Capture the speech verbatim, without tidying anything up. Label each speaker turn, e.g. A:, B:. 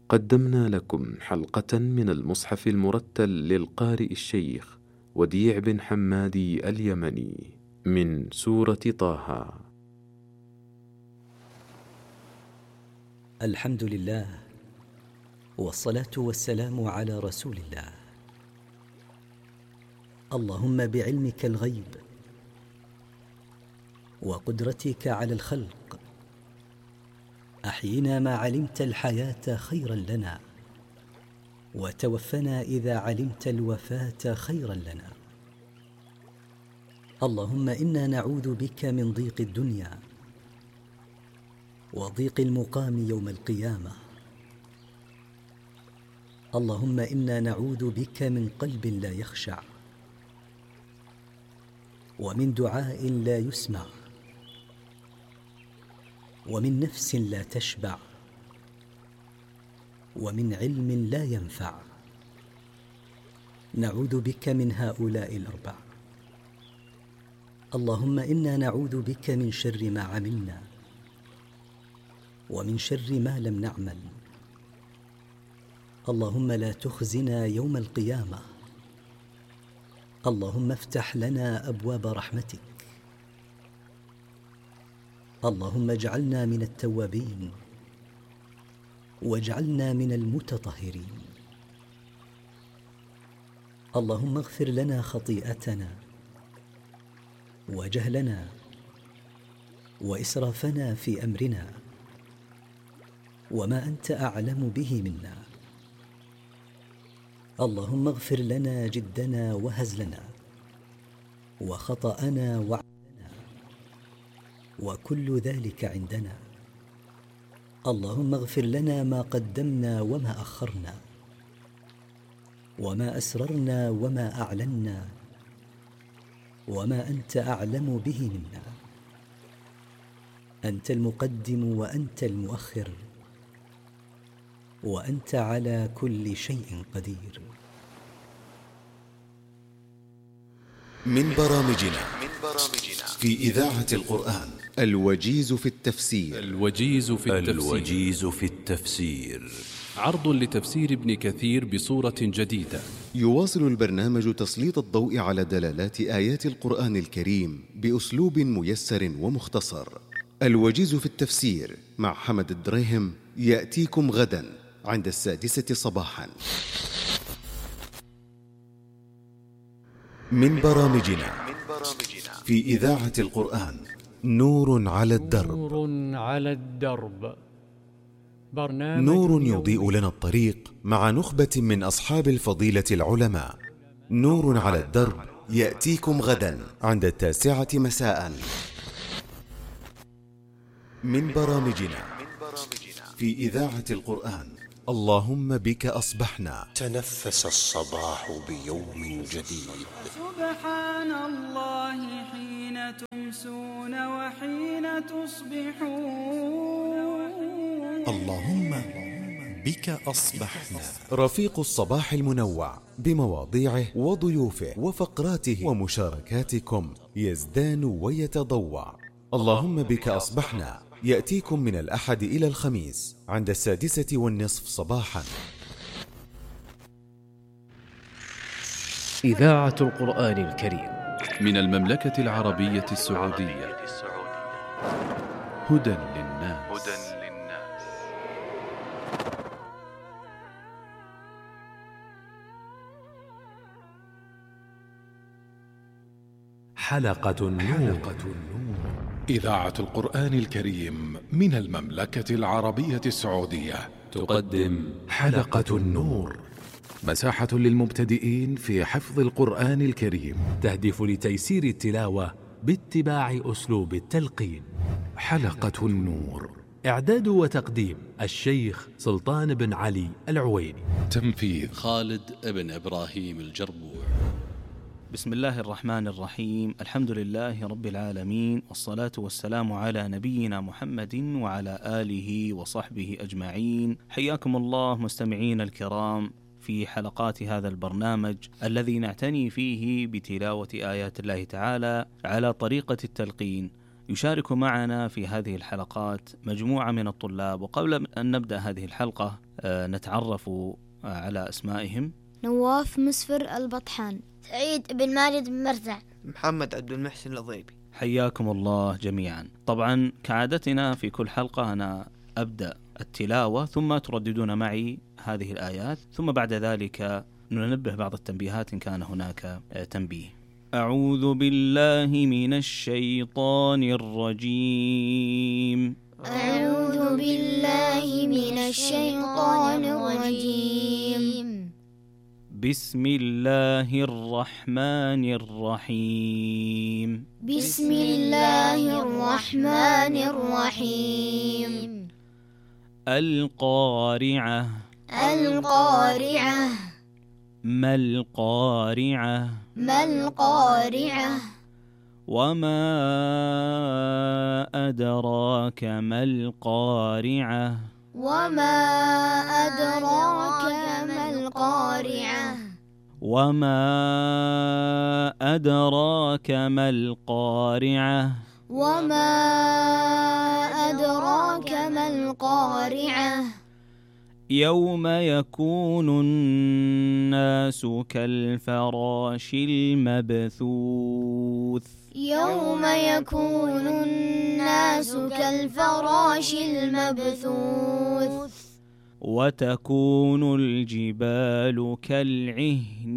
A: قدمنا لكم حلقة من المصحف المرتل للقارئ الشيخ وديع بن حمادي اليمني من سورة طه.
B: الحمد لله والصلاة والسلام على رسول الله. اللهم بعلمك الغيب وقدرتك على الخلق أحينا ما علمت الحياة خيرا لنا، وتوفنا إذا علمت الوفاة خيرا لنا. اللهم إنا نعوذ بك من ضيق الدنيا وضيق المقام يوم القيامة. اللهم إنا نعوذ بك من قلب لا يخشع، ومن دعاء لا يسمع، ومن نفس لا تشبع، ومن علم لا ينفع. نعوذ بك من هؤلاء الأربع. اللهم إنا نعوذ بك من شر ما عملنا، ومن شر ما لم نعمل. اللهم لا تخزنا يوم القيامة. اللهم افتح لنا أبواب رحمتك. اللهم اجعلنا من التوابين واجعلنا من المتطهرين. اللهم اغفر لنا خطيئتنا وجهلنا وإسرافنا في أمرنا وما أنت أعلم به منا. اللهم اغفر لنا جدنا وهزلنا وخطأنا وعمدنا وكل ذلك عندنا. اللهم اغفر لنا ما قدمنا وما أخرنا، وما أسررنا وما أعلنا، وما أنت أعلم به منا. أنت المقدم وأنت المؤخر، وأنت على كل شيء قدير.
C: من برامجنا في إذاعة القرآن الوجيز في التفسير.
D: الوجيز في التفسير,
C: الوجيز في التفسير
D: عرض لتفسير ابن كثير بصورة جديدة.
C: يواصل البرنامج تسليط الضوء على دلالات آيات القرآن الكريم بأسلوب ميسر ومختصر. الوجيز في التفسير مع حمد الدريهم يأتيكم غدا عند السادسة صباحا. من برامجنا في إذاعة القرآن نور على الدرب.
E: نور على الدرب برنامج
C: نور يضيء لنا الطريق مع نخبة من أصحاب الفضيلة العلماء. نور على الدرب يأتيكم غدا عند التاسعة مساء. من برامجنا في إذاعة القرآن اللهم بك أصبحنا.
F: تنفس الصباح بيوم جديد.
G: سبحان الله حين تمسون وحين تصبحون.
F: اللهم بك أصبحنا.
C: رفيق الصباح المنوع بمواضيعه وضيوفه وفقراته ومشاركاتكم يزدان ويتضوع. اللهم بك أصبحنا يأتيكم من الأحد إلى الخميس عند السادسة والنصف صباحا.
H: إذاعة القرآن الكريم
D: من المملكة العربية السعودية. هدى للناس.
I: حلقة النور.
J: إذاعة القرآن الكريم من المملكة العربية السعودية
I: تقدم حلقة النور، مساحة للمبتدئين في حفظ القرآن الكريم، تهدف لتيسير التلاوة باتباع أسلوب التلقين. حلقة النور، إعداد وتقديم الشيخ سلطان بن علي العويني،
J: تنفيذ
D: خالد بن إبراهيم الجربوع.
K: بسم الله الرحمن الرحيم. الحمد لله رب العالمين، والصلاة والسلام على نبينا محمد وعلى آله وصحبه أجمعين. حياكم الله مستمعين الكرام في حلقات هذا البرنامج الذي نعتني فيه بتلاوة آيات الله تعالى على طريقة التلقين يشارك معنا في هذه الحلقات مجموعة من الطلاب، وقبل أن نبدأ هذه الحلقة نتعرف على أسمائهم.
L: نواف مسفر البطحان،
M: سعيد بن ماجد بن مرزع،
N: محمد عبد المحسن الضيبي.
K: حياكم الله جميعا. طبعا كعادتنا في كل حلقة أنا أبدأ التلاوة ثم ترددون معي هذه الآيات، ثم بعد ذلك ننبه بعض التنبيهات إن كان هناك تنبيه. أعوذ بالله من الشيطان الرجيم.
L: أعوذ بالله من الشيطان الرجيم.
K: بسم الله الرحمن الرحيم.
L: بسم الله الرحمن الرحيم.
K: القارعة.
L: القارعة.
K: ما القارعة.
L: ما القارعة.
K: وما أدراك ما القارعة.
L: وما أدراك ما القارعة.
K: وما أدراك ما القارعة.
L: وما أدراك ما القارعة.
K: يوم يكون الناس كالفراش المبثوث.
L: يوم يكون الناس كالفراش المبثوث.
K: وتكون الجبال كالعهن